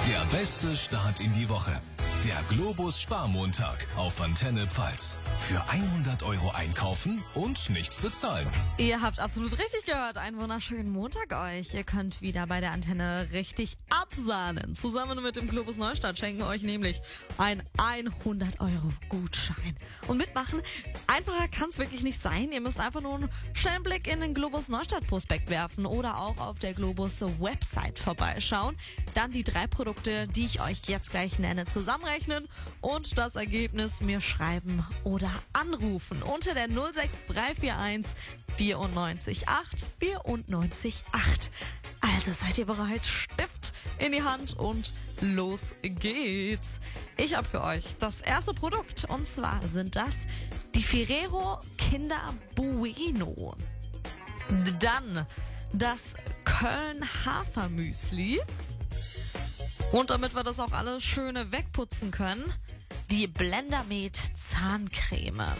Der beste Start in die Woche. Der Globus Sparmontag auf Antenne Pfalz. Für 100 € einkaufen und nichts bezahlen. Ihr habt absolut richtig gehört. Einen wunderschönen Montag euch. Ihr könnt wieder bei der Antenne richtig absahnen. Zusammen mit dem Globus Neustadt schenken wir euch nämlich ein 100 € Gutschein. Und mitmachen, einfacher kann es wirklich nicht sein. Ihr müsst einfach nur einen schnellen Blick in den Globus Neustadt Prospekt werfen oder auch auf der Globus Website vorbeischauen. Dann die 3 Produkte, die ich euch jetzt gleich nenne, zusammenrechnen und das Ergebnis mir schreiben oder anrufen unter der 06341 94 8 94 8. Also seid ihr bereit? Stift in die Hand und los geht's. Ich habe für euch das erste Produkt und zwar sind das die Ferrero Kinder Bueno. Dann das Köln Hafermüsli. Und damit wir das auch alles schöne wegputzen können, die Blendermed Zahncreme.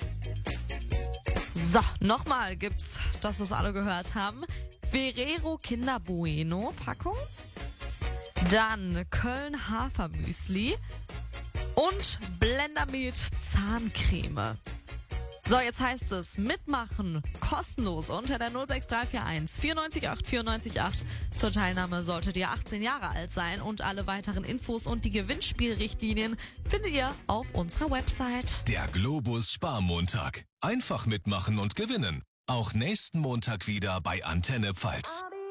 So, nochmal gibt's, dass es alle gehört haben, Ferrero Kinder Bueno Packung, dann Köln Hafermüsli und Blendermed Zahncreme. So, jetzt heißt es mitmachen, kostenlos unter der 06341 94 8 94 8. Zur Teilnahme solltet ihr 18 Jahre alt sein und alle weiteren Infos und die Gewinnspielrichtlinien findet ihr auf unserer Website. Der Globus Sparmontag. Einfach mitmachen und gewinnen. Auch nächsten Montag wieder bei Antenne Pfalz.